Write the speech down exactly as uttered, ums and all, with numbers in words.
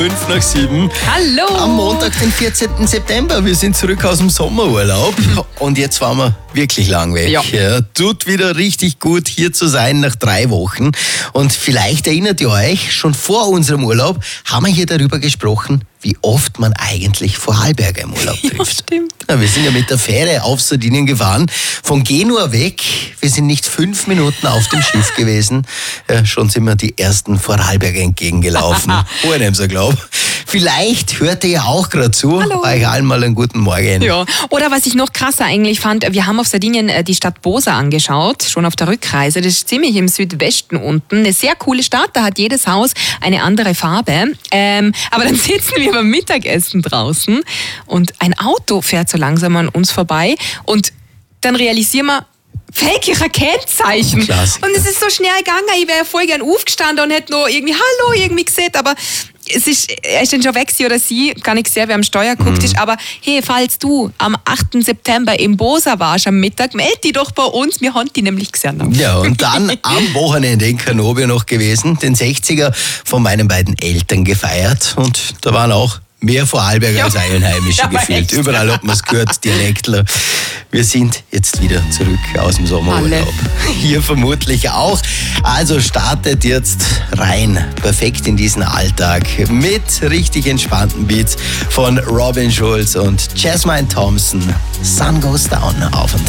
fünf nach sieben. Hallo. Am Montag, den vierzehnten September. Wir sind zurück aus dem Sommerurlaub. Und jetzt waren wir wirklich lang weg. Ja. Ja, tut wieder richtig gut, hier zu sein nach drei Wochen. Und vielleicht erinnert ihr euch, schon vor unserem Urlaub haben wir hier darüber gesprochen, wie oft man eigentlich Vorarlberger im Urlaub trifft. Ja, stimmt. Ja, wir sind ja mit der Fähre auf Sardinien gefahren, von Genua weg. Wir sind nicht fünf Minuten auf dem Schiff gewesen. Ja, schon sind wir die ersten Vorarlberger entgegengelaufen. Hohenemser Glaub. Vielleicht hört ihr ja auch gerade zu. Hallo. Euch allen mal einen guten Morgen. Ja. Oder was ich noch krasser eigentlich fand, wir haben auf Sardinien äh, die Stadt Bosa angeschaut, schon auf der Rückreise. Das ist ziemlich im Südwesten unten. Eine sehr coole Stadt, da hat jedes Haus eine andere Farbe. Ähm, aber dann sitzen wir beim Mittagessen draußen und ein Auto fährt so langsam an uns vorbei und dann realisieren wir, fälsche Kennzeichen. Klassiker. Und es ist so schnell gegangen, ich wäre voll gern aufgestanden und hätte noch irgendwie Hallo irgendwie gesehen, aber es ist, er ist dann schon weg, sie oder sie, gar nicht sehr, wer am Steuer geguckt ist, aber hey, falls du am achten September im Bosa warst am Mittag, meld dich doch bei uns, wir haben die nämlich gesehen. Ja, und dann am Wochenende in Canobio noch gewesen, den sechziger von meinen beiden Eltern gefeiert und da waren auch mehr Vorarlberger Ja. als Einheimische Ja, aber gefühlt. echt. Überall hat man es gehört, Dialektler. Wir sind jetzt wieder zurück aus dem Sommerurlaub. Alle. Hier vermutlich auch. Also startet jetzt rein, perfekt in diesen Alltag mit richtig entspannten Beats von Robin Schulz und Jasmine Thompson. Sun Goes Down auf und